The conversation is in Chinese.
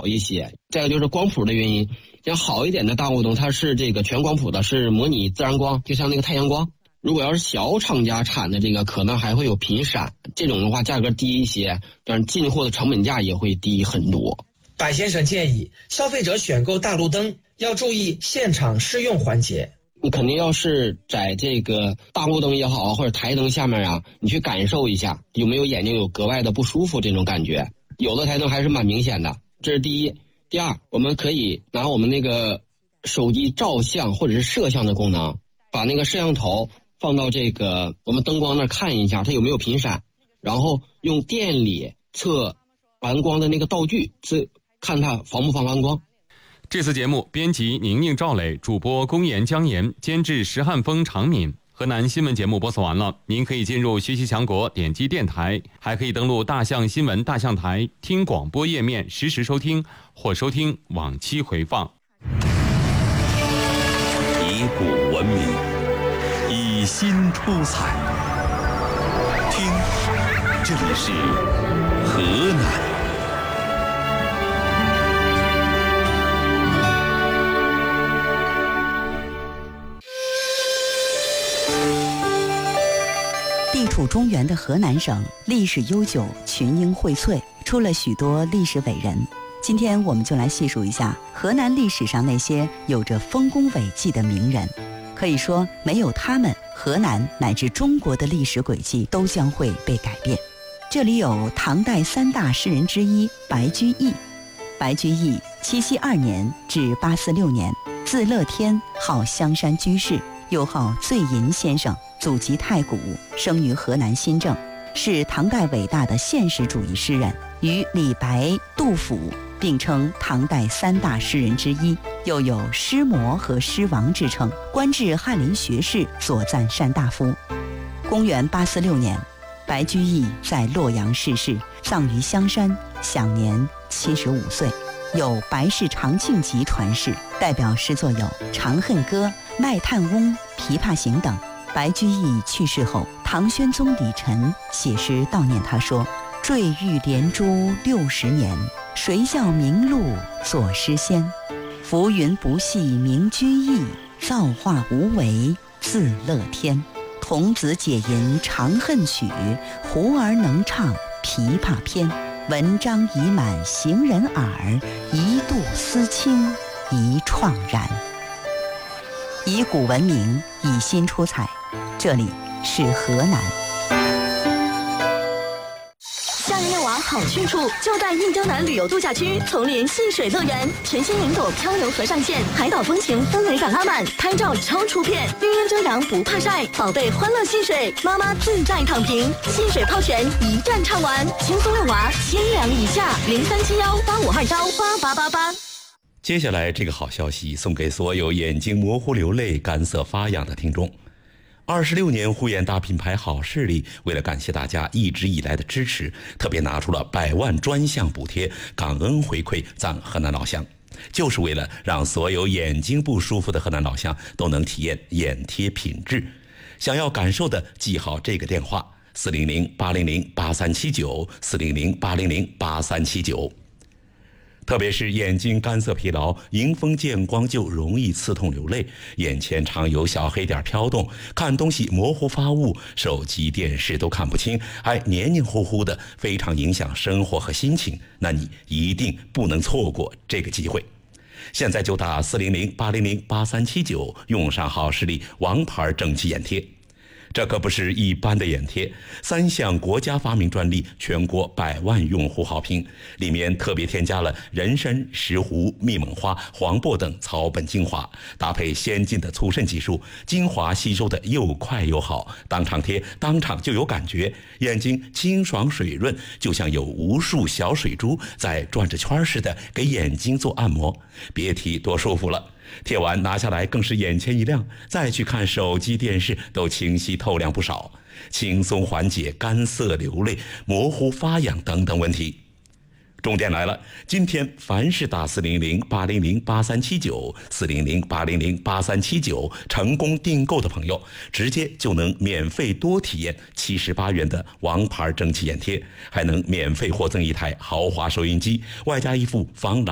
小一些，再有就是光谱的原因，像好一点的大雾灯它是这个全光谱的，是模拟自然光，就像那个太阳光。如果要是小厂家产的这个，可能还会有频闪，这种的话价格低一些，但是进货的成本价也会低很多。 白先生建议消费者选购大路灯要注意现场试用环节。 你肯定要是在这个大路灯也好，或者台灯下面啊，你去感受一下有没有眼睛有格外的不舒服这种感觉。有的台灯还是蛮明显的，这是第一。第二，我们可以拿我们那个手机照相或者是摄像的功能，把那个摄像头放到这个我们灯光那看一下它有没有频闪，然后用电里测完光的那个道具，看它防不防蓝光。 这次节目编辑宁宁、赵磊，主播公岩、姜岩，监制石汉峰、常敏。河南新闻节目播送完了，您可以进入学习强国点击电台，还可以登录大象新闻大象台听广播页面实时收听或收听往期回放。 以古文明，以新出彩。听，这里是河南。 地处中原的河南省历史悠久，群英荟萃，出了许多历史伟人。今天我们就来细数一下河南历史上那些有着丰功伟绩的名人。可以说，没有他们，河南乃至中国的历史轨迹都将会被改变。这里有唐代3大诗人之一白居易。白居易772年至846年，字乐天，号香山居士，又号醉吟先生，祖籍太谷，生于河南新郑，是唐代伟大的现实主义诗人，与李白、杜甫并称唐代3大诗人之一，又有诗魔和诗王之称，官至翰林学士、左赞善大夫。公元846年，白居易在洛阳逝世，葬于香山，享年75岁。有《白氏长庆集》传世，代表诗作有《长恨歌》《卖炭翁》《琵琶行》等。白居易去世后，唐宣宗李忱写诗悼念他说：“坠玉连珠60年，谁教名录作诗仙？浮云不系名居易，造化无为自乐天。童子解吟长恨曲，胡儿能唱琵琶篇。文章已满行人耳，一度思亲一怆然。”以古文明，以新出彩。这里是河南。 夏日夜娃好去处就在印江南旅游度假区丛林戏水乐园，全新云朵漂流河上线，海岛风情氛围感拉满，拍照超出片，绿荫遮阳不怕晒，宝贝欢乐戏水，妈妈自在躺平，戏水泡泉一站唱完，轻松遛娃，千两以下，037185218888。 接下来这个好消息送给所有眼睛模糊流泪、干涩发痒的听众。26年护眼大品牌好视力为了感谢大家一直以来的支持，特别拿出了100万专项补贴，感恩回馈咱河南老乡，就是为了让所有眼睛不舒服的河南老乡都能体验眼贴品质。想要感受的记好这个电话：400-800-8379，400-800-8379。特别是眼睛干涩疲劳，迎风见光就容易刺痛流泪，眼前常有小黑点飘动，看东西模糊发雾，手机电视都看不清，还黏黏糊糊的，非常影响生活和心情，那你一定不能错过这个机会。现在就打400-800-8379，用上好视力王牌正气眼贴。这可不是一般的眼贴，3项国家发明专利，全国100万用户好评。里面特别添加了人参、石斛、蜜蒙花、黄柏等草本精华，搭配先进的促渗技术，精华吸收的又快又好，当场贴当场就有感觉，眼睛清爽水润，就像有无数小水珠在转着圈似的给眼睛做按摩，别提多舒服了。贴完拿下来更是眼前一亮，再去看手机电视都清晰透亮不少，轻松缓解干涩流泪、模糊发痒等等问题。重点来了，今天凡是打400-800-8379 400-800-8379成功订购的朋友，直接就能免费多体验78元的王牌蒸汽眼贴，还能免费获赠一台豪华收音机，外加一副防